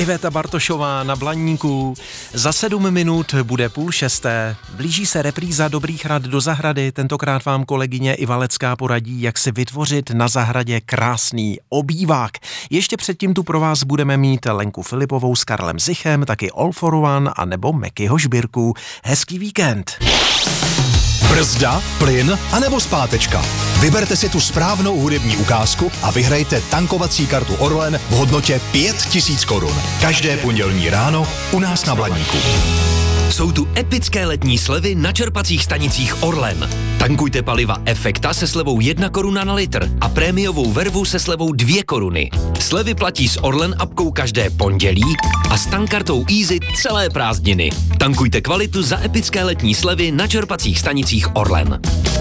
Iveta Bartošová na Blaníku. Za 7 minut bude 5:30. Blíží se repríza Dobrých rad do zahrady. Tentokrát vám kolegyně Iva Lecká poradí, jak si vytvořit na zahradě krásný obývák. Ještě předtím tu pro vás budeme mít Lenku Filipovou s Karlem Zichem, taky All for One a nebo Mekyho Žbírku. Hezký víkend. Brzda, plyn anebo zpátečka. Vyberte si tu správnou hudební ukázku a vyhrajte tankovací kartu Orlen v hodnotě 5000 korun. Každé pondělní ráno u nás na Blaníku. Jsou tu epické letní slevy na čerpacích stanicích Orlen. Tankujte paliva Efekta se slevou 1 koruna na litr a prémiovou vervu se slevou 2 koruny. Slevy platí s Orlen apkou každé pondělí a s tankkartou Easy celé prázdniny. Tankujte kvalitu za epické letní slevy na čerpacích stanicích Orlen.